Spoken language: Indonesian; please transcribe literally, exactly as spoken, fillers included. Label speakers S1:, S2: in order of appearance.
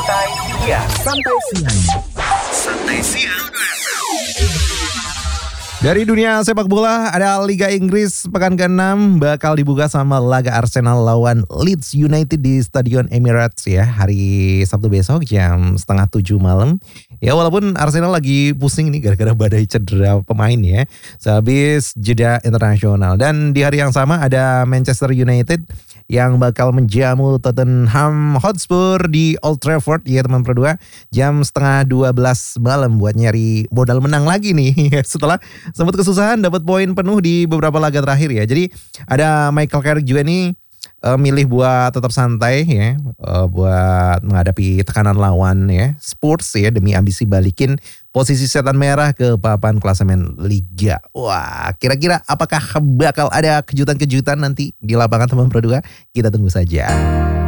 S1: Santai Siang.
S2: Santai Siang.
S1: Santai Siang.
S3: Dari dunia sepak bola, ada Liga Inggris pekan keenam bakal dibuka sama laga Arsenal lawan Leeds United di Stadion Emirates ya, hari Sabtu besok jam setengah tujuh malam. Ya walaupun Arsenal lagi pusing nih gara-gara badai cedera pemain ya, sehabis jeda internasional. Dan di hari yang sama ada Manchester United yang bakal menjamu Tottenham Hotspur di Old Trafford ya teman berdua, jam setengah dua belas malam buat nyari modal menang lagi nih setelah sempat kesusahan dapat poin penuh di beberapa laga terakhir ya. Jadi ada Michael Carrick juga nih uh, milih buat tetap santai ya, uh, buat menghadapi tekanan lawan ya Spurs ya, demi ambisi balikin posisi setan merah ke papan klasemen Liga. Wah, kira-kira apakah bakal ada kejutan-kejutan nanti di lapangan teman berdua? Kita tunggu saja.